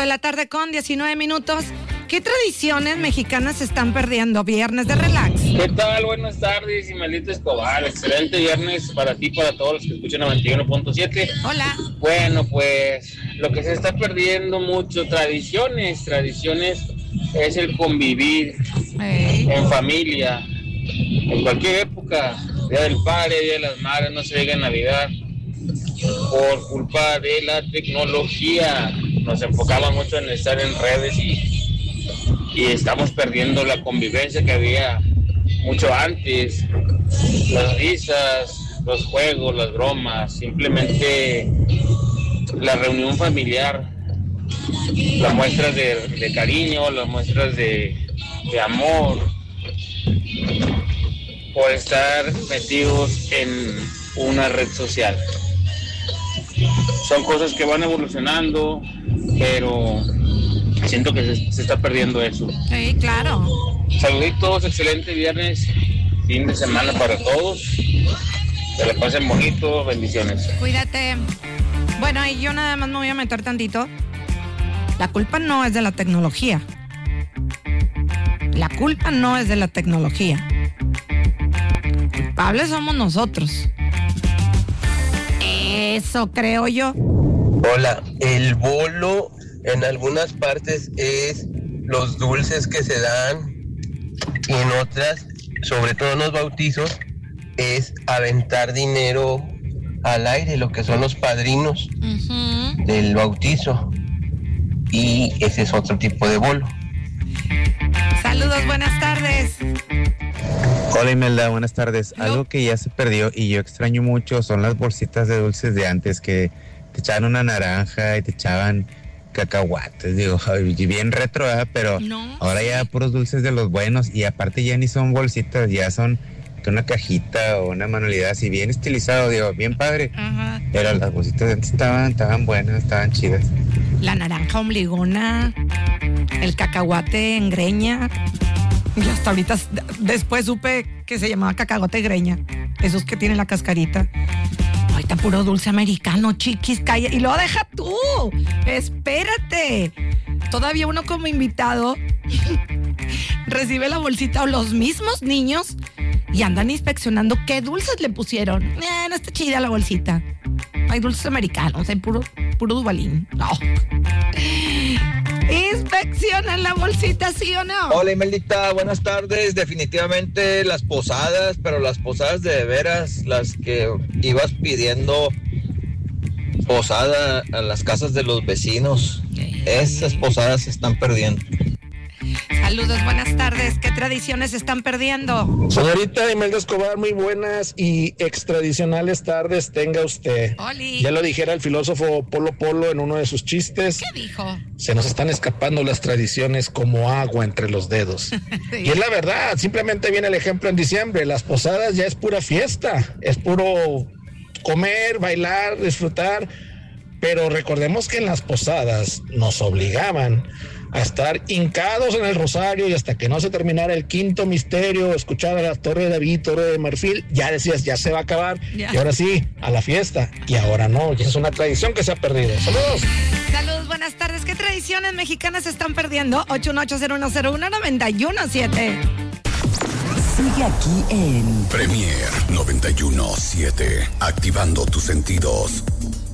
de la tarde con 19 minutos. ¿Qué tradiciones mexicanas se están perdiendo? Viernes de relax. ¿Qué tal? Buenas tardes, Imelito Escobar. Excelente viernes para ti, para todos los que escuchan 91.7. Hola. Bueno, pues lo que se está perdiendo mucho, tradiciones es el convivir en familia, en cualquier época, Día del Padre, Día de las Madres, no se diga Navidad, por culpa de la tecnología. Nos enfocamos mucho en estar en redes y estamos perdiendo la convivencia que había mucho antes, las risas, los juegos, las bromas, simplemente la reunión familiar, las muestras de cariño, las muestras de amor, por estar metidos en una red social. Son cosas que van evolucionando, pero siento que se está perdiendo eso. Sí, claro. Saluditos, excelente viernes, fin de semana para todos. Que la pasen bonito, bendiciones. Cuídate. Bueno, y yo nada más me voy a meter tantito. La culpa no es de la tecnología. La culpa no es de la tecnología. Culpables somos nosotros. Eso creo yo. Hola, el bolo en algunas partes es los dulces que se dan y en otras, sobre todo en los bautizos, es aventar dinero al aire, lo que son los padrinos del bautizo. Y ese es otro tipo de bolo. Saludos, buenas tardes. Hola Imelda, buenas tardes. No. Algo que ya se perdió y yo extraño mucho son las bolsitas de dulces de antes, que te echaban una naranja y te echaban cacahuates, digo, bien retro, ¿verdad? Pero No, ahora sí. ya puros dulces de los buenos, y aparte ya ni son bolsitas, ya son una cajita o una manualidad así bien estilizado, digo, bien padre. Ajá. Pero las bolsitas de antes estaban buenas, estaban chidas. La naranja ombligona, el cacahuate en greña. Y hasta ahorita después supe que se llamaba cacahuate greña. Esos que tienen la cascarita. Ahorita puro dulce americano, chiquis, calla. Y luego deja tú. Espérate. Todavía uno como invitado recibe la bolsita o los mismos niños y andan inspeccionando qué dulces le pusieron. No está chida la bolsita. Hay dulces americanos, hay puro Duvalín. No. ¿Inspeccionan la bolsita, sí o no? Hola Imeldita, buenas tardes. Definitivamente las posadas, pero las posadas de veras, las que ibas pidiendo posada a las casas de los vecinos. Esas posadas se están perdiendo. Saludos, buenas tardes. ¿Qué tradiciones se están perdiendo? Señorita Imelda Escobar, muy buenas y extradicionales tardes tenga usted. Oli. Ya lo dijera el filósofo Polo Polo en uno de sus chistes. ¿Qué dijo? Se nos están escapando las tradiciones como agua entre los dedos. Sí. Y es la verdad, simplemente viene el ejemplo en diciembre. Las posadas ya es pura fiesta, es puro comer, bailar, disfrutar. Pero recordemos que en las posadas nos obligaban a estar hincados en el rosario y hasta que no se terminara el quinto misterio, escuchar a la Torre de David, Torre de Marfil, ya decías, ya se va a acabar. Ya. Y ahora sí, a la fiesta. Y ahora no, ya es una tradición que se ha perdido. Saludos. Saludos, buenas tardes. ¿Qué tradiciones mexicanas se están perdiendo? 818-0101-917. Sigue aquí en Premier 91.7, activando tus sentidos.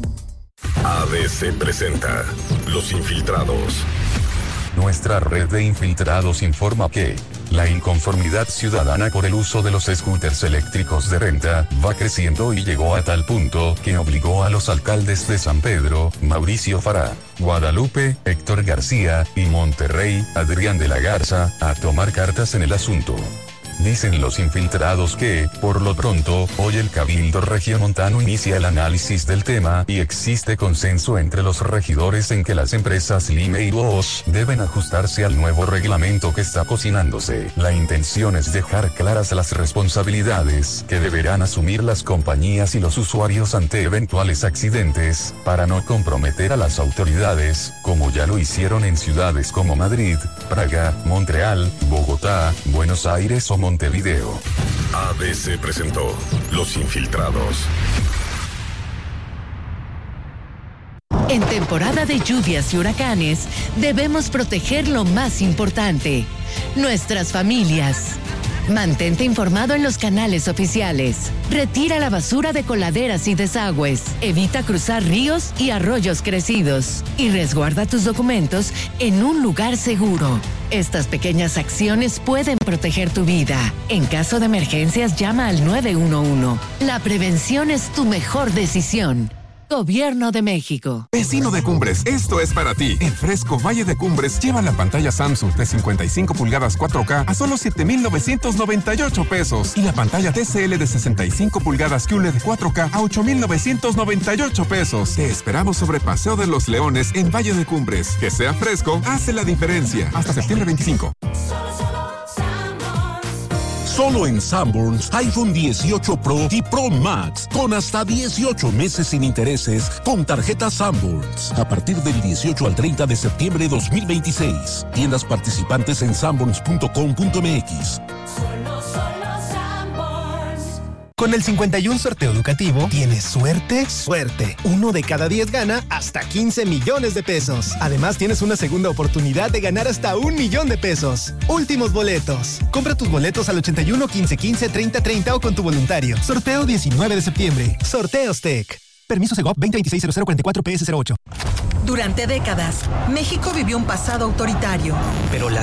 ABC presenta Los Infiltrados. Nuestra red de infiltrados informa que la inconformidad ciudadana por el uso de los scooters eléctricos de renta va creciendo y llegó a tal punto que obligó a los alcaldes de San Pedro, Mauricio Farah, Guadalupe, Héctor García, y Monterrey, Adrián de la Garza, a tomar cartas en el asunto. Dicen los infiltrados que, por lo pronto, hoy el Cabildo Regiomontano inicia el análisis del tema y existe consenso entre los regidores en que las empresas Lime y Bosch deben ajustarse al nuevo reglamento que está cocinándose. La intención es dejar claras las responsabilidades que deberán asumir las compañías y los usuarios ante eventuales accidentes, para no comprometer a las autoridades, como ya lo hicieron en ciudades como Madrid, Praga, Montreal, Bogotá, Buenos Aires o Montevideo. ABC presentó Los Infiltrados. En temporada temporada de lluvias y huracanes, debemos proteger lo más importante, nuestras familias. Mantente informado en los canales oficiales. Retira la basura de coladeras y desagües. Evita cruzar ríos y arroyos crecidos. Y resguarda tus documentos en un lugar seguro. Estas pequeñas acciones pueden proteger tu vida. En caso de emergencias, llama al 911. La prevención es tu mejor decisión. Gobierno de México. Vecino de Cumbres, esto es para ti. El Fresco Valle de Cumbres lleva la pantalla Samsung de 55 pulgadas 4K a solo 7,998 pesos y la pantalla TCL de 65 pulgadas QLED 4K a 8,998 pesos. Te esperamos sobre Paseo de los Leones en Valle de Cumbres. Que sea fresco, hace la diferencia. Hasta septiembre 25. Solo en Sanborns, iPhone 18 Pro y Pro Max, con hasta 18 meses sin intereses, con tarjeta Sanborns, a partir del 18 al 30 de septiembre de 2026. Tiendas participantes en sanborns.com.mx. Con el 51 sorteo educativo, tienes suerte. Uno de cada 10 gana hasta 15 millones de pesos. Además, tienes una segunda oportunidad de ganar hasta 1 millón de pesos. Últimos boletos. Compra tus boletos al 81 15 15 30 30 o con tu voluntario. Sorteo 19 de septiembre. Sorteos TEC. Permiso Segov 2026-0044 PS08. Durante décadas, México vivió un pasado autoritario. Pero la